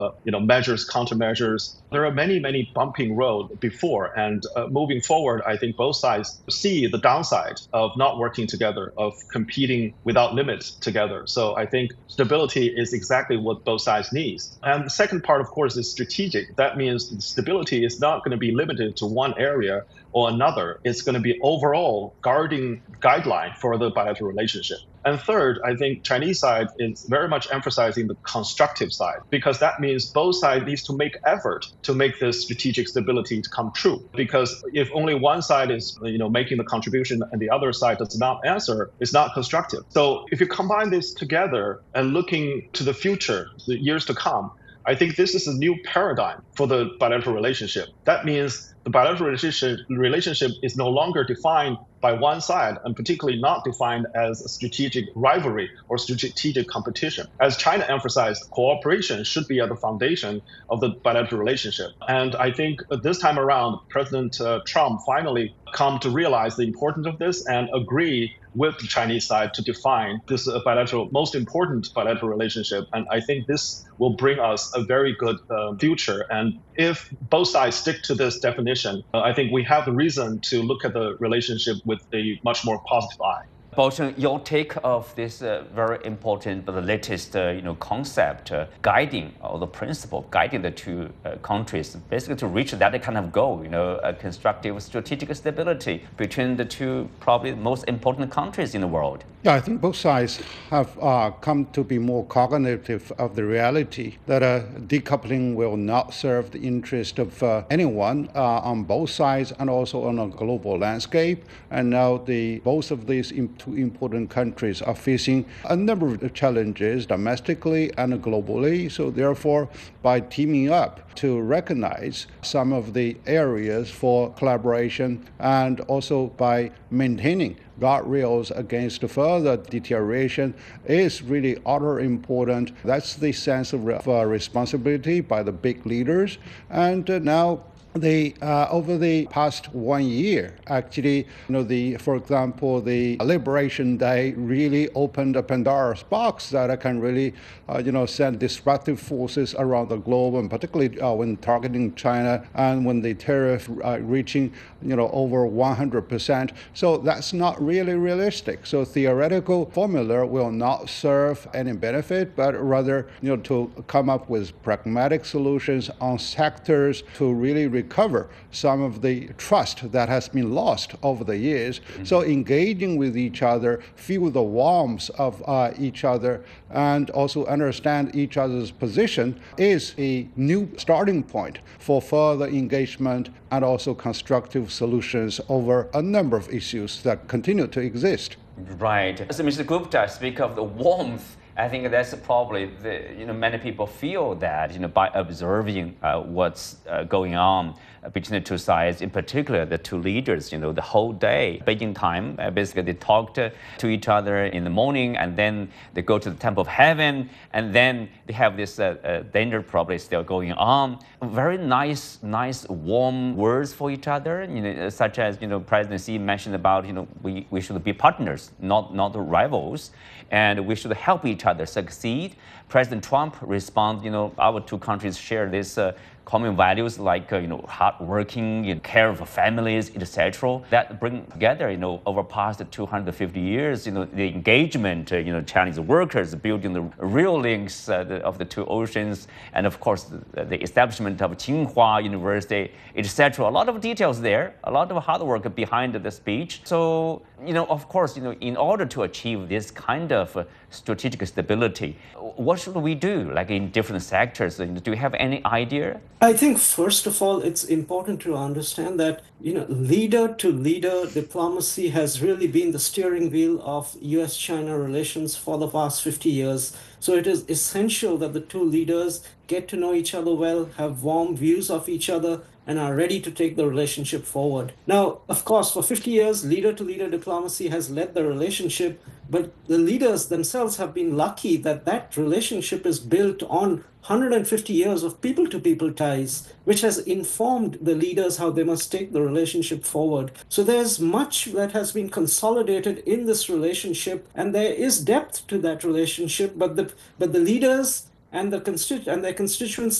measures, countermeasures. There are many bumping road before, and moving forward, I think both sides see the downside of not working together, of competing without limits together. So I think stability is exactly what both sides need. And the second part, of course, is strategic. That means stability is not going to be limited to one area or another. It's going to be overall guarding guideline for the bilateral relationship. And third, I think Chinese side is very much emphasizing the constructive side, because that means both sides needs to make effort to make this strategic stability to come true. Because if only one side is making the contribution and the other side does not answer, it's not constructive. So if you combine this together and looking to the future, the years to come, I think this is a new paradigm for the bilateral relationship. That means the bilateral relationship is no longer defined by one side, and particularly not defined as a strategic rivalry or strategic competition. As China emphasized, cooperation should be at the foundation of the bilateral relationship. And I think this time around, President Trump finally come to realize the importance of this and agree with the Chinese side to define this most important bilateral relationship. And I think this will bring us a very good future. And if both sides stick to this definition, I think we have the reason to look at the relationship with a much more positive eye. Baocheng, your take of this very important but the latest concept guiding or the principle guiding the two countries basically to reach that kind of goal, a constructive strategic stability between the two probably most important countries in the world. Yeah, I think both sides have come to be more cognitive of the reality that decoupling will not serve the interest of anyone on both sides and also on a global landscape. And now both of these two important countries are facing a number of challenges domestically and globally. So therefore, by teaming up to recognize some of the areas for collaboration and also by maintaining guardrails against further deterioration is really utter important. That's the sense of responsibility by the big leaders. And now over the past 1 year, actually, for example, the Liberation Day really opened a Pandora's box that can really, send disruptive forces around the globe, and particularly when targeting China and when the tariff reaching, over 100%. So that's not really realistic. So theoretical formula will not serve any benefit, but rather, to come up with pragmatic solutions on sectors to really recover some of the trust that has been lost over the years. Mm-hmm. So engaging with each other, feel the warmth of each other, and also understand each other's position is a new starting point for further engagement and also constructive solutions over a number of issues that continue to exist. Right. So Mr. Gupta, speak of the warmth. I think that's probably many people feel that by observing what's going on between the two sides, in particular the two leaders, the whole day, Beijing time, basically they talked to each other in the morning, and then they go to the Temple of Heaven, and then they have this danger probably still going on. Very nice, warm words for each other, such as President Xi mentioned about we should be partners, not rivals, and we should help each other succeed. President Trump responds, our two countries share this common values like hard working, care for families, etc. That bring together, over past 250 years, the engagement, Chinese workers building the real links of the two oceans, and of course the establishment of Tsinghua University, etc. A lot of details there, a lot of hard work behind the speech. So, of course, in order to achieve this kind of strategic stability, what should we do, like in different sectors? Do you have any idea? I think, first of all, it's important to understand that, leader-to-leader diplomacy has really been the steering wheel of US-China relations for the past 50 years. So it is essential that the two leaders get to know each other well, have warm views of each other, and are ready to take the relationship forward. Now, of course, for 50 years, leader-to-leader diplomacy has led the relationship, but the leaders themselves have been lucky that that relationship is built on 150 years of people-to-people ties, which has informed the leaders how they must take the relationship forward. So there's much that has been consolidated in this relationship, and there is depth to that relationship, but the leaders and their constituents